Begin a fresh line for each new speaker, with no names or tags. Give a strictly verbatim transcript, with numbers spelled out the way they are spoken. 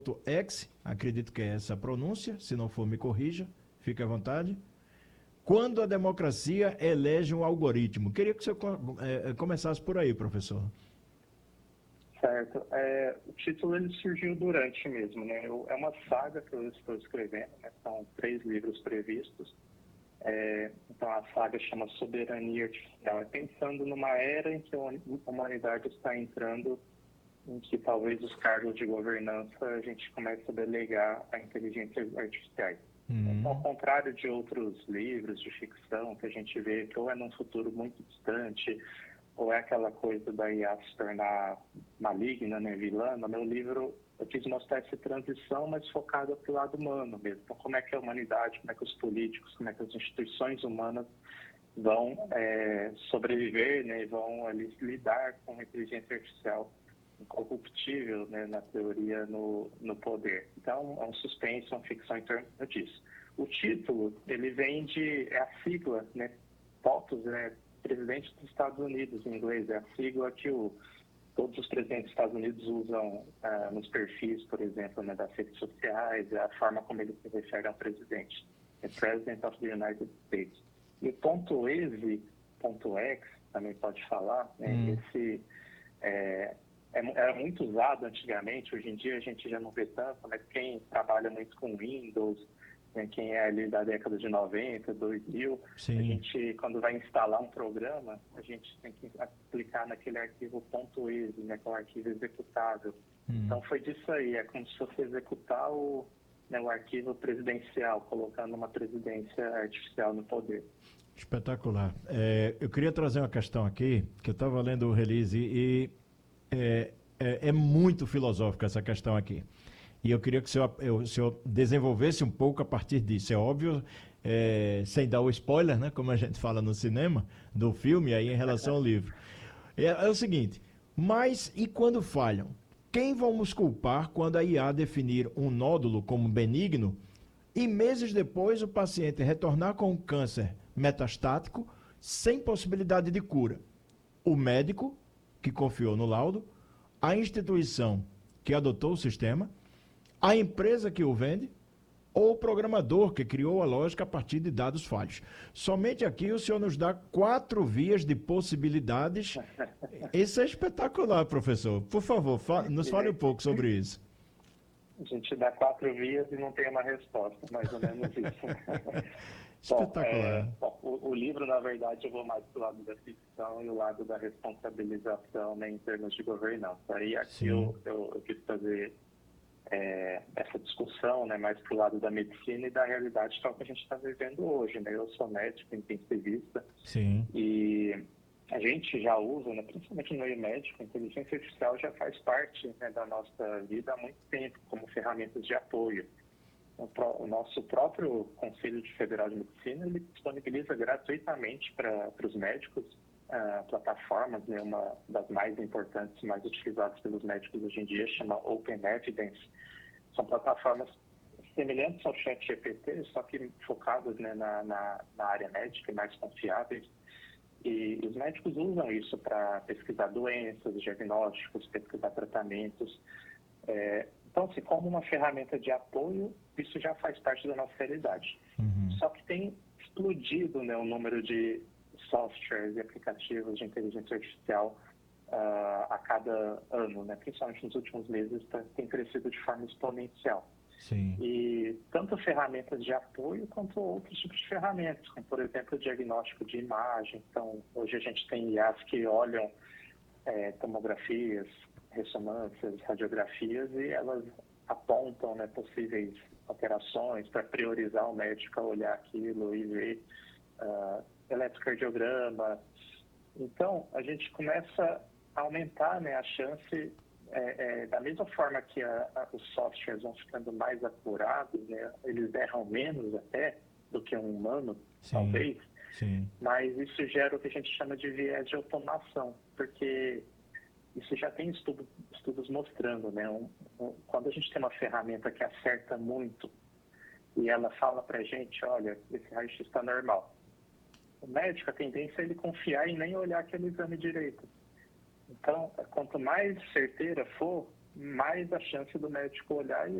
X, acredito que é essa a pronúncia, se não for me corrija, fique à vontade. Quando a democracia elege um algoritmo. Queria que você é, começasse por aí, professor.
Certo. É, o título ele surgiu durante mesmo, né? Eu, é uma saga que eu estou escrevendo, né? São três livros previstos. É, então a saga chama Soberania Artificial. É pensando numa era em que a humanidade está entrando, em que talvez os cargos de governança a gente comece a delegar a inteligência artificiais.
Uhum.
Então, ao contrário de outros livros de ficção que a gente vê que ou é num futuro muito distante, ou é aquela coisa da I A se tornar maligna, né, vilã, no meu livro eu quis mostrar essa transição, mas focada para o lado humano mesmo. Então, como é que a humanidade, como é que os políticos, como é que as instituições humanas vão é, sobreviver, né, e vão ali, lidar com a inteligência artificial incorruptível, né, na teoria, no, no poder. Então, é um suspense, uma ficção em torno disso. O título, ele vem de, é a sigla, né, POTUS, né, Presidente dos Estados Unidos, em inglês, é a sigla que o, todos os presidentes dos Estados Unidos usam ah, nos perfis, por exemplo, né, das redes sociais, é a forma como ele se refere ao presidente. É President of the United States. E o ponto .exe, ponto .x, também pode falar, né,
Hum.
esse... É, era muito usado antigamente, hoje em dia a gente já não vê tanto, mas quem trabalha muito com Windows, né, quem é ali da década de noventa, dois mil,
Sim.
a gente, quando vai instalar um programa, a gente tem que aplicar naquele arquivo .exe, né, que é um arquivo executável.
Hum.
Então foi disso aí, é como se fosse executar o, né, o arquivo presidencial, colocando uma presidência artificial no poder.
Espetacular. É, eu queria trazer uma questão aqui, que eu estava lendo o release e é, é, é muito filosófica essa questão aqui. E eu queria que o senhor, eu, o senhor desenvolvesse um pouco a partir disso. É óbvio, é, sem dar o spoiler, né, como a gente fala no cinema, do filme, aí em relação ao livro. É, é o seguinte, mas e quando falham? Quem vamos culpar quando a I A definir um nódulo como benigno e meses depois o paciente retornar com um câncer metastático sem possibilidade de cura? O médico, que confiou no laudo, a instituição que adotou o sistema, a empresa que o vende ou o programador que criou a lógica a partir de dados falhos. Somente aqui o senhor nos dá quatro vias de possibilidades. Isso é espetacular, professor. Por favor, fa- nos fale um pouco sobre isso.
A gente dá quatro vias e não tem uma resposta, mais ou menos isso. Bom,
Espetacular.
é, bom o, o livro, na verdade, eu vou mais para o lado da ficção e o lado da responsabilização, né, em termos de governança. Aí aqui eu, eu, eu quis fazer é, essa discussão, né, mais para o lado da medicina e da realidade tal que a gente está vivendo hoje. Né? Eu sou médico intensivista.
Sim.
E a gente já usa, né, principalmente no meio médico, a inteligência artificial já faz parte, né, da nossa vida há muito tempo, como ferramentas de apoio. O nosso próprio Conselho Federal de Medicina, ele disponibiliza gratuitamente para os médicos uh, plataformas, né, uma das mais importantes, mais utilizadas pelos médicos hoje em dia, chama Open Evidence. São plataformas semelhantes ao ChatGPT, só que focadas, né, na, na, na área médica e mais confiáveis. E os médicos usam isso para pesquisar doenças, diagnósticos, pesquisar tratamentos. É, então, assim, como uma ferramenta de apoio, isso já faz parte da nossa realidade.
Uhum.
Só que tem explodido, né, o número de softwares e aplicativos de inteligência artificial uh, a cada ano, né, principalmente nos últimos meses, tá, tem crescido de forma exponencial.
Sim.
E tanto ferramentas de apoio quanto outros tipos de ferramentas, como, por exemplo, o diagnóstico de imagem. Então, hoje a gente tem I As que olham é, tomografias, ressonâncias, radiografias e elas apontam, né, possíveis alterações para priorizar o médico a olhar aquilo e ver uh, eletrocardiograma. Então, a gente começa a aumentar, né, a chance... É, é, da mesma forma que a, a, os softwares vão ficando mais apurados, né, eles erram menos até do que um humano,
Sim,
talvez,
sim.
mas isso gera o que a gente chama de viés de automação, porque isso já tem estudo, estudos mostrando, né, um, um, quando a gente tem uma ferramenta que acerta muito e ela fala para a gente, olha, esse raio-x está normal, o médico, a tendência é ele confiar e nem olhar aquele exame direito. Então, quanto mais certeira for, mais a chance do médico olhar e